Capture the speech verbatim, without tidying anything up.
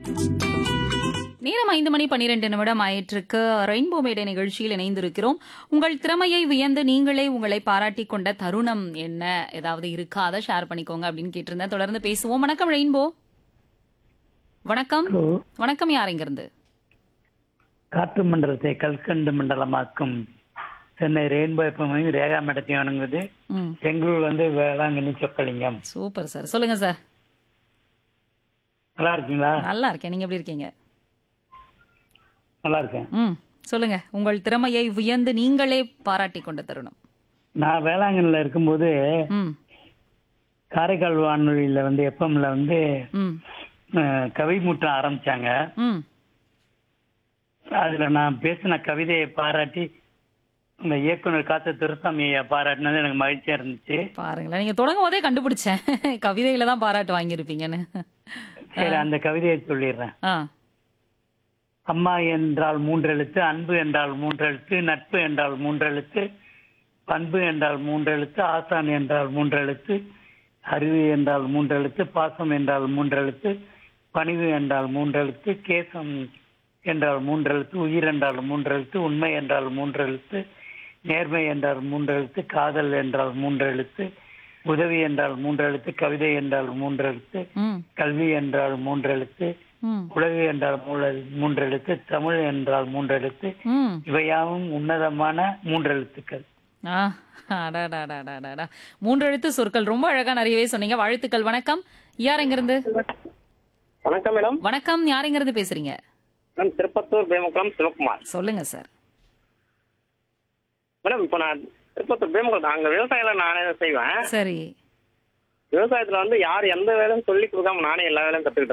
நேரம் ஐந்து மணி பன்னிரண்டு நிமிடம் ஆயிற்றுக்கு ரெயின்போ மேடை நிகழ்ச்சியில் இணைந்திருக்கிறோம். உங்கள் திறமையை வியந்து நீங்களே உங்களை பாராட்டி கொண்ட தருணம் என்ன ஏதாவது இருக்கா, அதை ஷேர் பண்ணிக்கோங்க அப்படின்னு கேட்டிருந்தேன். தொடர்ந்து பேசுவோம். வணக்கம் ரெயின்போ. வணக்கம். ஹலோ. வணக்கம். யார் இங்கிருந்து? காற்று மண்டலத்தை கல்கண்டு மண்டலமாக்கும் சென்னை ரெயின்போ எப்பவும் ரேகா மேடத்தையும் வணங்குது. ம் பெங்களூர் வந்து வேளாங்கண்ணி சொக்கலிங்கம். Super sir. சொல்லுங்க சார். நல்லா இருக்கீங்களா? நல்லா இருக்கேன். நீங்க எப்படி இருக்கீங்க? நல்லா இருக்கேன். ம் சொல்லுங்க. உங்கள் திறமையை வியந்து நீங்களே பாராட்டி கொண்ட தருணம். நான் வேளாங்கண்ணில இருக்கும்போது ம் காரைக்கால் வானொலியில வந்து எஃப்எம்ல வந்து ம் அஹ், கவி முற்றம் ஆரம்பிச்சாங்க. ம் அதுல நான் பேசின கவிதையை பாராட்டி இந்த இயக்குனர் காத்த துரசாமி ஐயா பாராட்டினது எனக்கு மகிழ்ச்சியா இருந்துச்சு. பாருங்களேன், நீங்க தொடங்கும் போதே கண்டுபிடிச்சேன் கவிதையில தான் பாராட்டு வாங்கியிருப்பீங்கன்னு. சரி, அந்த கவிதையை சொல்லிடுறேன். ஆ அம்மா என்றால் மூன்றெழுத்து, அன்பு என்றால் மூன்றெழுத்து, நட்பு என்றால் மூன்றெழுத்து, பண்பு என்றால் மூன்றெழுத்து, ஆசான் என்றால் மூன்றெழுத்து, அறிவு என்றால் மூன்றெழுத்து, பாசம் என்றால் மூன்றெழுத்து, பணிவு என்றால் மூன்றெழுத்து, கேசம் என்றால் மூன்றெழுத்து, உயிர் என்றால் மூன்றெழுத்து, உண்மை என்றால் மூன்றெழுத்து, நேர்மை என்றால் மூன்றெழுத்து, காதல் என்றால் மூன்றெழுத்து, உதவி என்றால் மூன்றெழுத்து, கவிதை என்றால் மூன்றெழுத்து, ம் கல்வி என்றால் மூன்றெழுத்து, ம் உலகு என்றால் மூல- மூன்றெழுத்து, தமிழ் என்றால் மூன்றெழுத்து, ம் இவையாவும் உன்னதமான மூன்றெழுத்துக்கள். ஆ அடாடாடாடாடா. மூன்று எழுத்து சொற்கள் ரொம்ப அழகா நிறையவே சொன்னீங்க. வாழ்த்துக்கள். வணக்கம். யார் எங்கிருந்து? வணக்கம் மேடம். வணக்கம். யார் எங்கிருந்து பேசுறீங்க? மேடம் திருப்பத்தூர் பேமுக்குளம் சிவகுமார். சொல்லுங்க சார். மேடம் இப்போ நான் திருப்பத்தூர் பேமுக்குளம் அங்க விவசாயம் நானே தான் செய்வேன். சரி. விவசாயத்துல வந்து யார் எந்த வேலையும் சொல்லி கொடுக்காம நானே எல்லா வேலையும் கத்துக்கிட்டேன்.